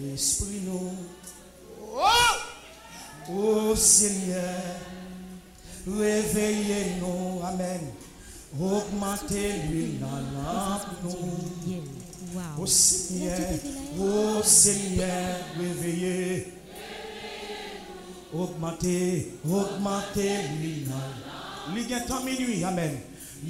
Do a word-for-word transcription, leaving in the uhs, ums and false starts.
Esprit nous. Oh! Oh Seigneur, réveillez-nous. Amen. Augmentez-lui la lampe nous. Oh Seigneur, oh Seigneur, réveillez. Augmentez, augmentez-lui la lampe. Il y a temps minuit. Amen.